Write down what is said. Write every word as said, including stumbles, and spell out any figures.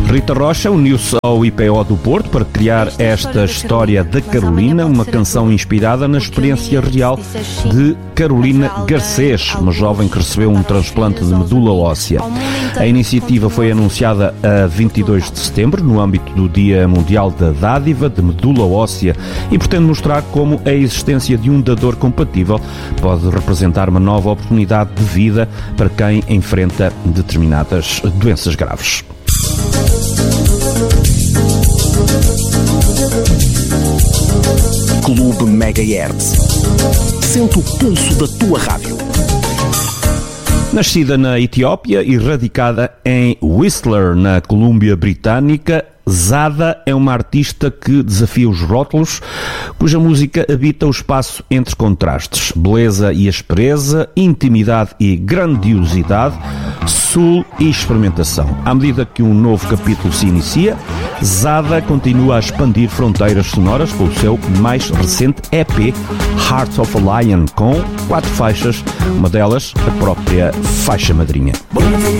Rita Rocha uniu-se ao I P O do Porto para criar esta história da Carolina, uma canção inspirada na experiência real de Carolina Garcês, uma jovem que recebeu um transplante de medula óssea. A iniciativa foi anunciada a vinte e dois de setembro, no âmbito do Dia Mundial da Dádiva de Medula Óssea, e pretende mostrar como a existência de um dador compatível pode representar uma nova oportunidade de vida para quem enfrenta determinadas doenças graves. Clube Megahertz. Sente o pulso da tua rádio. Nascida na Etiópia e radicada em Whistler, na Colômbia Britânica, Zada é uma artista que desafia os rótulos, cuja música habita o espaço entre contrastes, beleza e aspereza, intimidade e grandiosidade, sul e experimentação. À medida que um novo capítulo se inicia, Zada continua a expandir fronteiras sonoras com o seu mais recente E P, Heart of a Lion, com quatro faixas, uma delas a própria faixa madrinha.